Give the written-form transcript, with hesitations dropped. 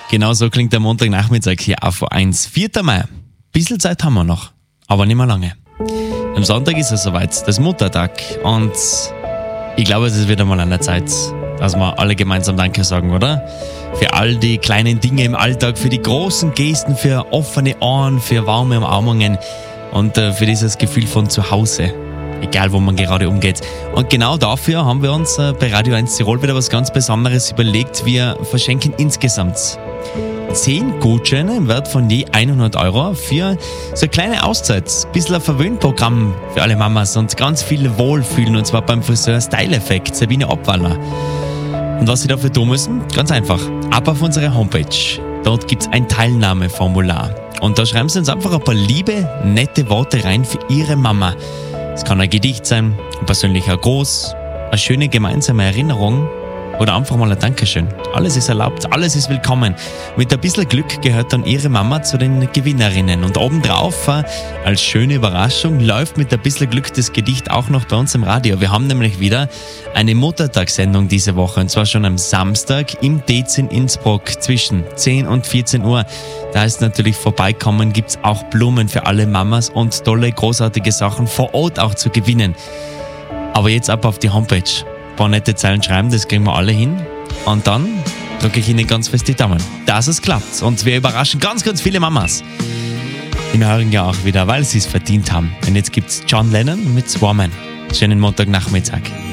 Genau so klingt der Montagnachmittag hier auf A1. 4. Mai. Bisschen Zeit haben wir noch, aber nicht mehr lange. Am Sonntag ist es soweit, das Muttertag. Und ich glaube, es ist wieder mal an der Zeit, dass wir alle gemeinsam Danke sagen, oder? Für all die kleinen Dinge im Alltag, für die großen Gesten, für offene Ohren, für warme Umarmungen und für dieses Gefühl von zu Hause. Egal, wo man gerade umgeht. Und genau dafür haben wir uns bei Radio 1 Tirol wieder was ganz Besonderes überlegt. Wir verschenken insgesamt 10 Gutscheine im Wert von je 100 € für so eine kleine Auszeit. Ein bisschen ein Verwöhnprogramm für alle Mamas und ganz viel Wohlfühlen, und zwar beim Friseur Style Effect, Sabine Obwaller. Und was Sie dafür tun müssen? Ganz einfach. Ab auf unsere Homepage. Dort gibt es ein Teilnahmeformular. Und da schreiben Sie uns einfach ein paar liebe, nette Worte rein für Ihre Mama. Es kann ein Gedicht sein, ein persönlicher Gruß, eine schöne gemeinsame Erinnerung oder einfach mal ein Dankeschön. Alles ist erlaubt, alles ist willkommen. Mit ein bisschen Glück gehört dann Ihre Mama zu den Gewinnerinnen. Und obendrauf, als schöne Überraschung, läuft mit ein bisschen Glück das Gedicht auch noch bei uns im Radio. Wir haben nämlich wieder eine Muttertagssendung diese Woche, und zwar schon am Samstag im DZ in Innsbruck zwischen 10 und 14 Uhr. Da heißt natürlich vorbeikommen, gibt's auch Blumen für alle Mamas und tolle, großartige Sachen vor Ort auch zu gewinnen. Aber jetzt ab auf die Homepage. Ein paar nette Zeilen schreiben, das kriegen wir alle hin. Und dann drücke ich Ihnen ganz fest die Daumen, dass es klappt. Und wir überraschen ganz, ganz viele Mamas im heurigen Jahr auch wieder, weil sie es verdient haben. Und jetzt gibt's John Lennon mit Woman. Schönen Montagnachmittag.